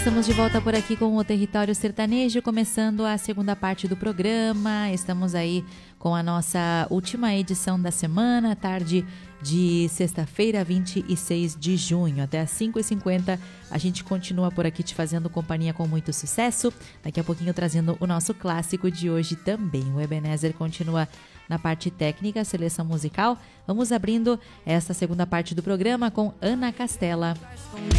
Estamos de volta por aqui com o Território Sertanejo, começando a segunda parte do programa. Estamos aí com a nossa última edição da semana, tarde de sexta-feira, 26 de junho. Até às 5h50 a gente continua por aqui te fazendo companhia com muito sucesso. Daqui a pouquinho trazendo o nosso clássico de hoje também. O Ebenezer continua na parte técnica, seleção musical. Vamos abrindo essa segunda parte do programa com Ana Castela.